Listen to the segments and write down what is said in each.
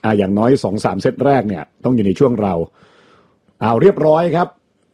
อย่างน้อย 2-3 เซตแรกเนี่ยต้องอยู่ในช่วงเราเรียบร้อยครับ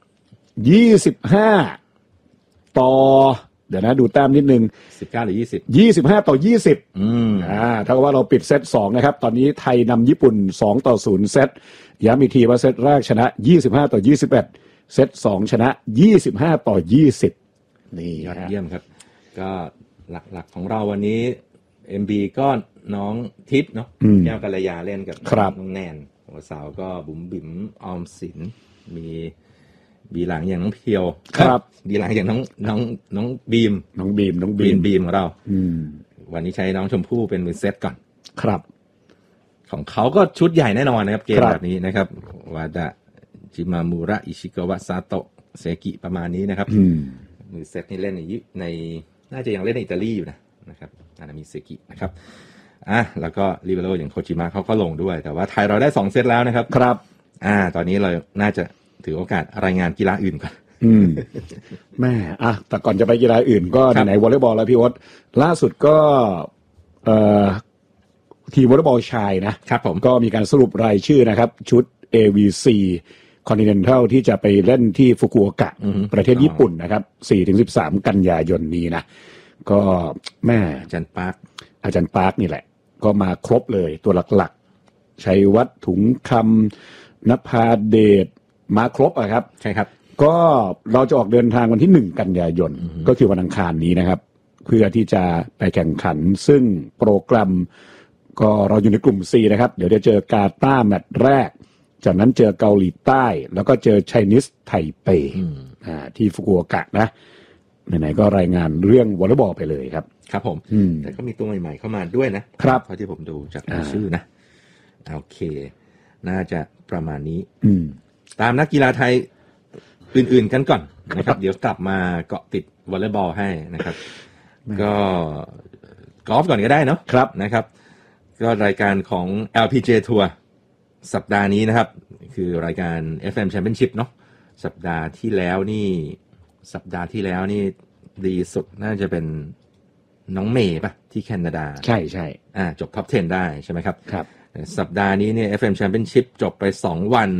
25ต่อเดี๋ยวนะดูแต้มนิดนึง 19หรือ 25ต่อ20ถ้าว่าเราปิดเซต2นะครับตอนนี้ไทยนำญี่ปุ่น2-0เซตย้ำอีกทีว่าเซตแรกชนะ25ต่อ21เซต2ชนะ25ต่อ20นี่ยอดเยี่ยมครับก็หลักๆของเราวันนี้ MB ก็น้องทิพย์เนาะแก้วกัลยาเล่นกับน้องแนนหัวเสาก็บุ๋มบิ๋มออมสินมีบีหลังอย่างน้องเพียวครับบีหลังอย่างน้องบีมของเราวันนี้ใช้น้องชมพู่เป็นมือเซตก่อนครับของเขาก็ชุดใหญ่แน่นอนนะครับเกมแบบนี้นะครับวาดะจิมามุระอิชิกาวะซาโตะเซกิประมาณนี้นะครับมือเซตนี่เล่นในน่าจะยังเล่นในอิตาลีอยู่นะครับอานามิเซกินะครับแล้วก็ลิเบโร่อย่างโคจิมะเขาก็ลงด้วยแต่ว่าไทยเราได้2เซตแล้วนะครับครับตอนนี้เราน่าจะถือโอกาสรายงานกีฬาอื่นก่อนแม่แต่ก่อนจะไปกีฬาอื่นก็ไหนวอลเลย์บอลแล้วพี่วอตล่าสุดก็ทีมวอลเลย์บอลชายนะครับผมก็มีการสรุปรายชื่อนะครับชุด AVC Continental ที่จะไปเล่นที่ฟุกุโอกะประเทศญี่ปุ่นนะครับ 4-13 กันยายนนี้นะก็แม่อาจารย์ปาร์คนี่แหละก็มาครบเลยตัวหลักๆชัยวัฒน์ถุงคำนภาเดชมาครบครับใช่ครับก็เราจะออกเดินทางวันที่1กันยายนก็คือวันอังคารนี้นะครับเพื่อที่จะไปแข่งขันซึ่งโปรแกรมก็เราอยู่ในกลุ่ม C นะครับเดี๋ยวจะเจอกาตาร์แมตช์แรกจากนั้นเจอเกาหลีใต้แล้วก็เจอไชนีสไทเปที่ฟุกุโอกะนะไหนๆก็รายงานเรื่องวอลเลย์บอลไปเลยครับครับผมแต่ก็มีตัวใหม่ๆเข้ามาด้วยนะครับเท่าที่ผมดูจากชื่อนะโอเคน่าจะประมาณนี้ตามนักกีฬาไทยอื่นๆกันก่อนนะครับเดี๋ยวกลับมาเกาะติดวอลเลย์บอลให้นะครับก็กอล์ฟก่อนก็ได้เนาะครับนะครับก็รายการของ LPGA ทัวร์สัปดาห์นี้นะครับคือรายการ FM Championship เนาะสัปดาห์ที่แล้วนี่ดีสุดน่าจะเป็นน้องเมย์ป่ะที่แคนาดาใช่จบท็อป 10 ได้ใช่ไหมครับครับสัปดาห์นี้เนี่ย FM Championship จบไป2วัน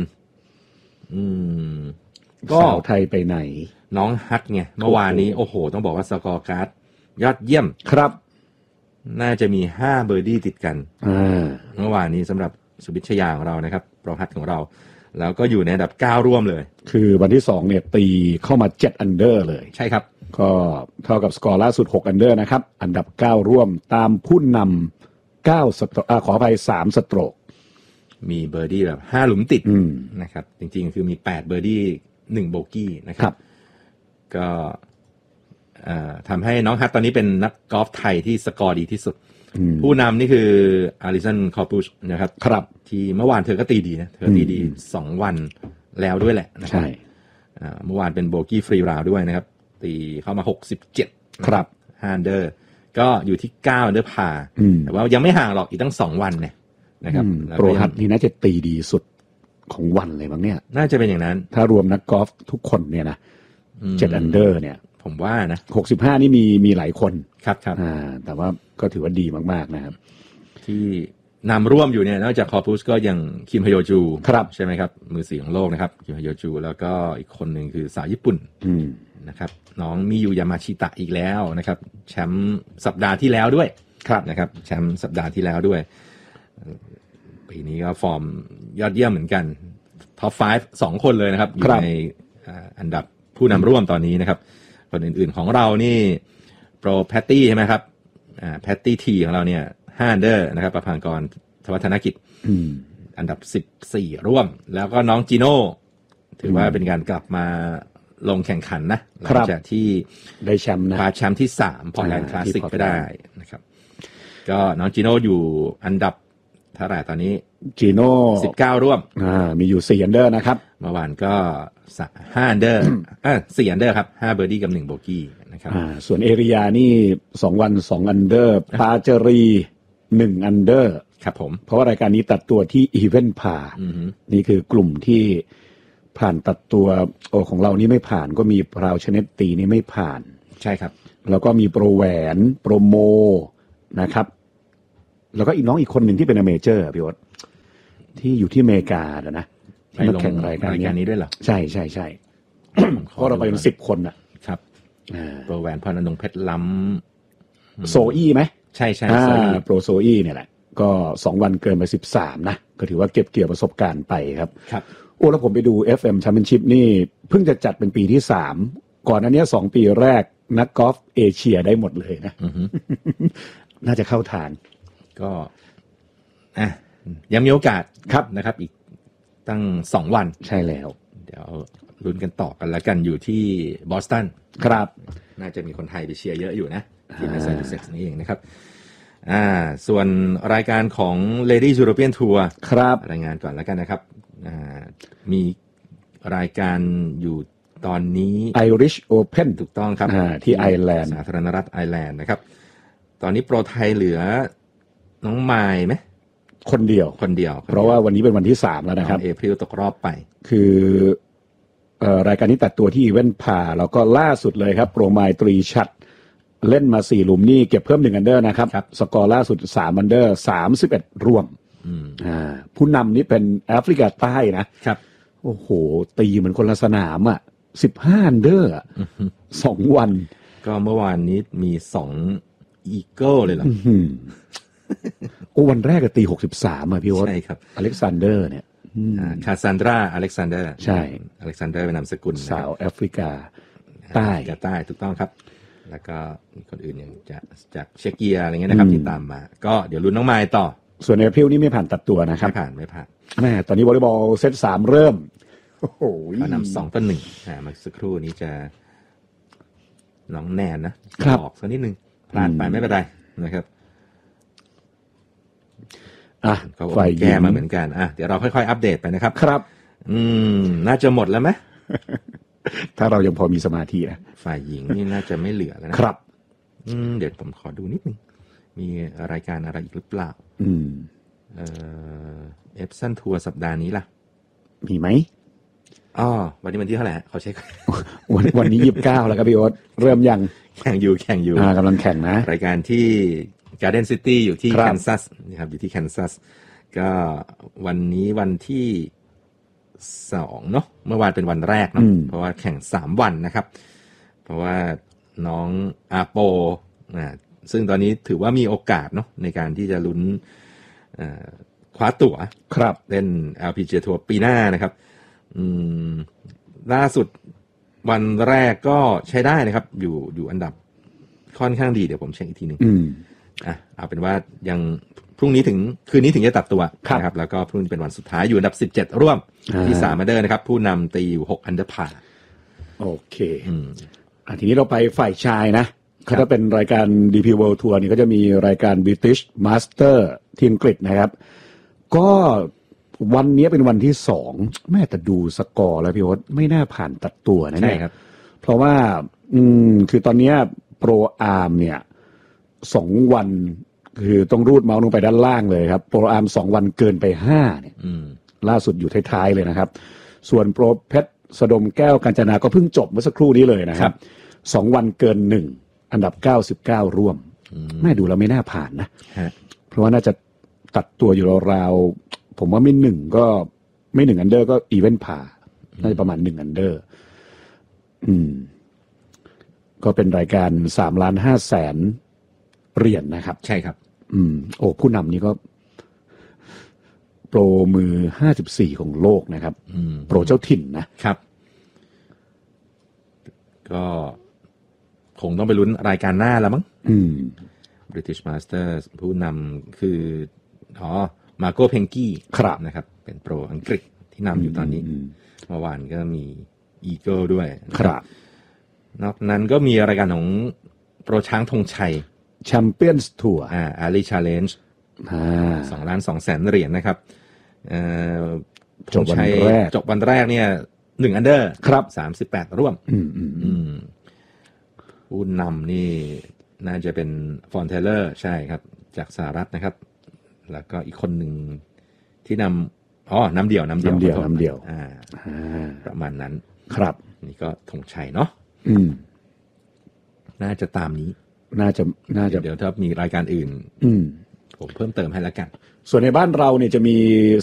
ก็สาวไทยไปไหนน้องฮัทไงเมื่อวานนี้โอ้โหต้องบอกว่าสกอร์การ์ดยอดเยี่ยมครับน่าจะมี5เบอร์ดี้ติดกันเมื่อวานนี้สำหรับสุวิชยาของเรานะครับโปรฮัทของเราแล้วก็อยู่ในอันดับ9ร่วมเลยคือวันที่2เนี่ยตีเข้ามา7อันเดอร์เลยใช่ครับก็เท่ากับสกอร์ล่าสุด6อันเดอร์นะครับอันดับ9ร่วมตามผู้นำ9สโตรกขออภัย3สโตรกมีเบอร์ดี้แบบ5หลุมติดนะครับจริงๆคือมี8เบอร์ดี้1โบกี้นะครับก็ทำให้น้องฮัทตอนนี้เป็นนักกอล์ฟไทยที่สกอร์ดีที่สุดผู้นำนี่คืออาริสันคอร์ปุชนะครับที่เมื่อวานเธอก็ตีดีนะเธอตีดี2วันแล้วด้วยแหละนะครับเมื่อวานเป็นโบกี้ฟรีราวด้วยนะครับตีเข้ามา67 ครับ 5อันเดอร์ก็อยู่ที่9อันเดอร์พาแต่ว่ายังไม่ห่างหรอกอีกตั้ง2วันเนี่ยนะครับโปรฮัทนี่น่าจะตีดีสุดของวันเลยมั้งเนี่ยน่าจะเป็นอย่างนั้นถ้ารวมนักกอล์ฟทุกคนเนี่ยนะ7อันเดอร์เนี่ยผมว่านะ 65นี่มีหลายคนครับแต่ว่าก็ถือว่าดีมากๆนะครับที่นำร่วมอยู่เนี่ยนอกจากคอร์ปุสก็ยังคิมฮโยจูใช่ไหมครับมือ4ของโลกนะครับคิมฮโยจูแล้วก็อีกคนหนึ่งคือสาวญี่ปุ่นนะครับน้องมิยูยามาชิตะอีกแล้วนะครับแชมป์สัปดาห์ที่แล้วด้วยนะครับแชมป์สัปดาห์ที่แล้วด้วยปีนี้ก็ฟอร์มยอดเยี่ยมเหมือนกันท็อป5 2คนเลยนะครับอยู่ในอันดับผู้นำร่วมตอนนี้นะครับคนอื่นๆของเรานี่โปรแพตตี้ใช่ไหมครับแพตตี้ทีของเราเนี่ย5อันเดอร์นะครับประภากรทวัฒนกิจอันดับ14ร่วมแล้วก็น้องจีโน่ถือว่าเป็นการกลับมาลงแข่งขันนะหลังจากที่ได้แชมป์นะคว้าแชมป์ที่3พอร์ตแลนด์คลาสสิกไปได้นะครับก็น้องจีโน่อยู่อันดับเท่าไหร่ตอนนี้จีโน่ 19ร่วมมีอยู่4อันเดอร์นะครับเมื่อวานก็5อันเดอร์4อันเดอร์ครับ5เบอร์ดี้กับ1โบกี้นะครับส่วนเอริยานี่2วัน2อันเดอร์ปาเจรี1อันเดอร์ครับผมเพราะว่ารายการนี้ตัดตัวที่อีเวนต์พานี่คือกลุ่มที่ผ่านตัดตัวของเรานี่ไม่ผ่านก็มีพราวชเนตตีนี่ไม่ผ่านใช่ครับแล้วก็มีโปรแหวนโปรโมนะครับแล้วก็อีกน้องอีกคนหนึ่งที่เป็นเมเจอร์พี่วศที่อยู่ที่อเมริกานะที่มาแข่งรายการนี้ด้วยเหรอใช่ใช่ใช่เพราะเราไปกัน10 คนอ่ะครับโปรแหวนพรอนงเพชรล้ำโซอี้ไหมใช่ใช่โปรโซอี้เนี่ยแหละก็2 วันเกินไป13นะก็ถือว่าเก็บเกี่ยวประสบการณ์ไปครับโอ้แล้วผมไปดู FM Championship นี่เพิ่งจะจัดเป็นปีที่3ก่อนอันนี้2 ปีแรกนักกอล์ฟเอเชียได้หมดเลยนะน่าจะเข้าทางก็ยังมีโอกาสครับนะครับอีกตั้ง2 วันใช่แล้วเดี๋ยวลุ้นกันต่อกันแล้วกันอยู่ที่บอสตันครับน่าจะมีคนไทยไปเชียร์เยอะอยู่นะที่แมสซาชูเซตส์นี่เองนะครับส่วนรายการของ Ladies European Tour ครับรายงานก่อนแล้วกันนะครับมีรายการอยู่ตอนนี้ Irish Open ถูกต้องครับที่ไอร์แลนด์สาธารณรัฐไอร์แลนด์นะครับตอนนี้โปรไทยเหลือน้องไมล์ไหมคนเดียวเพราะว่าวันนี้เป็นวันที่3แล้วนะครับเอพริลตกรอบไปคือรายการนี้ตัดตัวที่อีเวนต์พาแล้วก็ล่าสุดเลยครับโปรไมล์ตรีชัดเล่นมา4 หลุมนี่เก็บเพิ่ม1 อันเดอร์นะครับสกอร์ล่าสุด3 อันเดอร์31 รวมผู้นำนี่เป็นแอฟริกาใต้นะครับโอ้โหตีเหมือนคนละสนามอ่ะ15 อันเดอร์2 วันก็เมื่อวานนี้มี2อีเกิลเลยเหรอโอ้วันแรกก็ตี63อ่ะพี่โอ๊ตใช่ครับอเล็กซานเดอร์เนี่ยคาซานดราอเล็กซานเดอร์ใช่อเล็กซานเดอร์เป็นนามสกุลสาวแอฟริกาใต้ถูกต้องครับแล้วก็มีคนอื่นอย่างจากเชเกียอะไรเงี้ยนะครับที่ตามมาก็เดี๋ยวลุ้นน้องไมล์ต่อส่วนเอพริลนี่ไม่ผ่านตัดตัวนะครับไม่ผ่านแม่ตอนนี้วอลเลย์บอลเซต3เริ่มโอ้โหนำ2-1มาสักครู่นี้จะน้องแนนนะออกสักนิดนึงพลาดไปไม่เป็นไรนะครับเขาแก้มาเหมือนกันเดี๋ยวเราค่อยๆอัปเดตไปนะครับครับน่าจะหมดแล้วไหมถ้าเรายังพอมีสมาธินะฝ่ายหญิงนี่น่าจะไม่เหลือแล้วนะครับเดี๋ยวผมขอดูนิดนึงมีรายการอะไรอีกหรือเปล่าเอฟซันทัวร์สัปดาห์นี้ล่ะมีไหมวันนี้วันที่เท่าไหร่เขาเช็ควันนี้29แล้วครับพี่โอ๊ตเริ่มยังแข่งอยู่กำลังแข่งนะรายการที่Garden City อยู่ที่แคนซัสนะครับอยู่ที่แคนซัสก็วันนี้วันที่2เนาะเมื่อวานเป็นวันแรกเนาะเพราะว่าแข่ง3 วันนะครับเพราะว่าน้องอาโปซึ่งตอนนี้ถือว่ามีโอกาสเนาะในการที่จะลุ้นคว้าตั๋วเล่น LPGA Tour ปีหน้านะครับล่าสุดวันแรกก็ใช้ได้นะครับอยู่อันดับค่อนข้างดีเดี๋ยวผมเช็คอีกทีนึงเอาเป็นว่ายังพรุ่งนี้ถึงคืนนี้ถึงจะตัดตัวนะครับแล้วก็พรุ่งนี้เป็นวันสุดท้ายอยู่อันดับ17ร่วมที่3 อันเดอร์นะครับผู้นำตีอยู่6 อันเดอร์พาร์โอเคทีนี้เราไปฝ่ายชายนะเขาจะเป็นรายการ DP World Tour นี่ก็จะมีรายการ British Master ที่อังกฤษนะครับก็วันนี้เป็นวันที่2แม่แต่ดูสกอร์แล้วพี่โอ๊ตไม่น่าผ่านตัดตัวนะเนี่ยเพราะว่าคือตอนนี้โปรอาร์มเนี่ย2 วันคือต้องรูดเมาส์ลงไปด้านล่างเลยครับโปรอาร์ม2 วันเกินไป5เนี่ยล่าสุดอยู่ท้ายๆเลยนะครับส่วนโปรเพชรสดมแก้วกาญจนาก็เพิ่งจบเมื่อสักครู่นี้เลยนะครับ2 วันเกิน1อันดับ99ร่วมแม่ดูแล้วไม่น่าผ่านนะเพราะว่าน่าจะตัดตัวอยู่ราวๆผมว่าไม่1ก็ไม่1อันเดอร์ก็อีเวนต์พาน่าจะประมาณ1อันเดอร์ก็เป็นรายการ3,500,000 เหรียญนะครับใช่ครับโอ้ผู้นำนี้ก็โปรมือ54ของโลกนะครับโปรเจ้าถิ่นนะครับก็คงต้องไปลุ้นรายการหน้าแล้วมั้งBritish Masters ผู้นำคือมาโกเพงกี้นะครับเป็นโปรอังกฤษที่นำอยู่ตอนนี้เมื่อวานก็มีอีเกิลด้วยครับนอกนั้นก็มีรายการของโปรช้างธงชัยแชมเปี้ยนส์ทัวร์ Ali Challenge 2,200,000 เหรียญนะครับจบวันแรกเนี่ย1 อันเดอร์38 ร่วมผู้นำนี่น่าจะเป็นฟอนเทเลอร์ใช่ครับจากสหรัฐนะครับแล้วก็อีกคนหนึ่งที่น้ำเดี่ยวประมาณนั้นครับนี่ก็ธงชัยเนาะน่าจะตามนี้น่าจะเดี๋ยวถ้ามีรายการอื่นผมเพิ่มเติมให้แล้วกันส่วนในบ้านเราเนี่ยจะมี